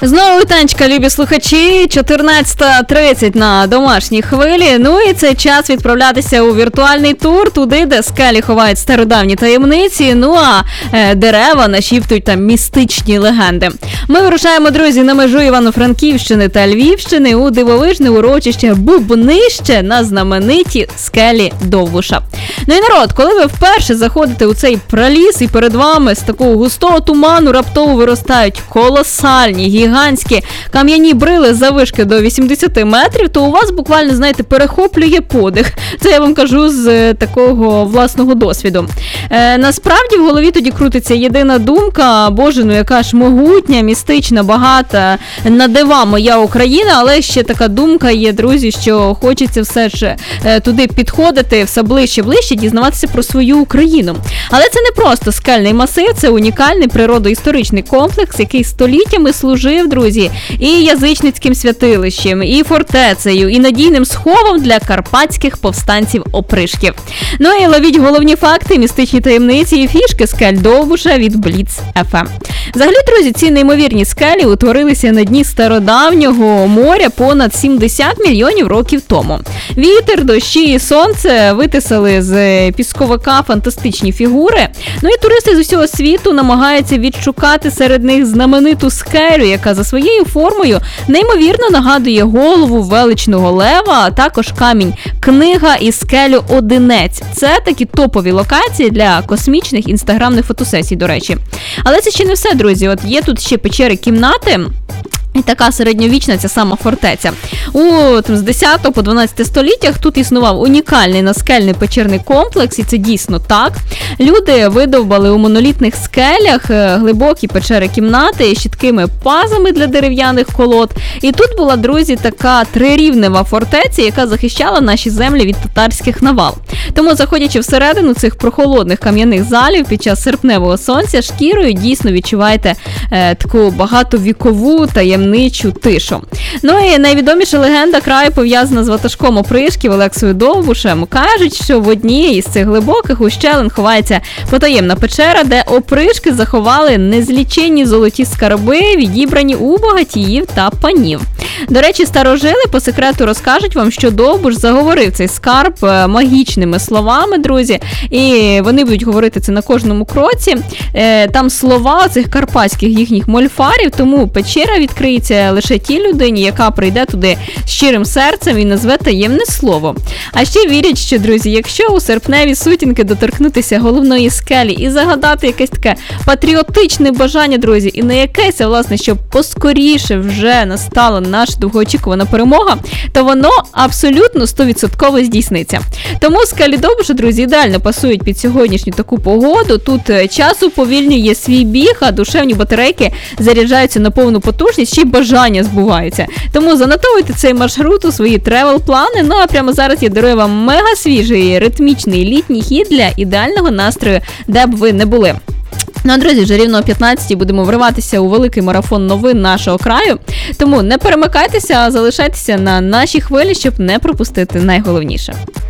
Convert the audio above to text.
Знову вітанечка, любі слухачі, 14:30 на домашній хвилі. Ну і це час відправлятися у віртуальний тур, туди, де скелі ховають стародавні таємниці, ну а дерева нашіптують там містичні легенди. Ми вирушаємо, друзі, на межу Івано-Франківщини та Львівщини у дивовижне урочище Бубнище на знамениті скелі Довбуша. Ну і народ, коли ви вперше заходите у цей проліс і перед вами з такого густого туману раптово виростають колосальні, гігантські кам'яні брили заввишки до 80 метрів, то у вас буквально, знаєте, перехоплює подих. Це я вам кажу з такого власного досвіду. Насправді в голові тоді крутиться єдина думка: боже, ну яка ж могутня, містична, багата на дива моя Україна, але ще така думка є, друзі, що хочеться все ж туди підходити, все ближче, дізнаватися про свою Україну. Але це не просто скельний масив, це унікальний природоісторичний комплекс, який століттями служив, друзі, і язичницьким святилищем, і фортецею, і надійним сховом для карпатських повстанців-опришків. Ну і ловіть головні факти, містичні таємниці і фішки скель Довбуша від Бліц FM. Взагалі, друзі, ці неймовірні скелі утворилися на дні стародавнього моря понад 70 мільйонів років тому. Вітер, дощі і сонце витисали з пісковика фантастичні фігури. Ну і туристи з усього світу намагаються відшукати серед них знамениту скелю, яка за своєю формою неймовірно нагадує голову величного лева, а також камінь Книга і скелю Одинець. Це такі топові локації для космічних інстаграмних фотосесій, до речі. Але це ще не все, друзі. От є тут ще печери-кімнати, і така середньовічна ця сама фортеця. З 10 по 12 століттях тут існував унікальний наскельний печерний комплекс, і це дійсно так. Люди видовбали у монолітних скелях глибокі печери-кімнати з чіткими пазами для дерев'яних колод. І тут була, друзі, така трирівнева фортеця, яка захищала наші землі від татарських навал. Тому, заходячи всередину цих прохолодних кам'яних залів під час серпневого сонця, шкірою дійсно відчуваєте таку багатовікову таємничу тишу. Ну і найвідоміша легенда краю пов'язана з ватажком опришків Олексою Довбушем. Кажуть, що в одній із цих глибоких ущелин ховається потаємна печера, де опришки заховали незліченні золоті скарби, відібрані у багатіїв та панів. До речі, старожили по секрету розкажуть вам, що Довбуш заговорив цей скарб магічними словами, друзі, і вони будуть говорити це на кожному кроці. Там слова цих карпатських їхніх мольфарів, тому печера відкриється лише тій людині, яка прийде туди з щирим серцем і назве таємне слово. А ще вірять, що, друзі, якщо у серпневі сутінки доторкнутися головної скелі і загадати якесь таке патріотичне бажання, друзі, і не якесь, а власне, щоб поскоріше вже настала наша довгоочікувана перемога, то воно абсолютно 100% здійсниться. Тому скелі Довбуша, друзі, ідеально пасують під сьогоднішню таку погоду. Тут час уповільнює свій біг, а душевні батарейки заряджаються на повну потужність, ще й бажання збуваються. Тому занотовуйте цей маршрут у свої тревел-плани. Ну а прямо зараз я дарую вам мега свіжий, ритмічний літній хід для ідеального настрою, де б ви не були. Ну, а, друзі, вже рівно о 15-й будемо вриватися у великий марафон новин нашого краю. Тому не перемикайтеся, а залишайтеся на нашій хвилі, щоб не пропустити найголовніше.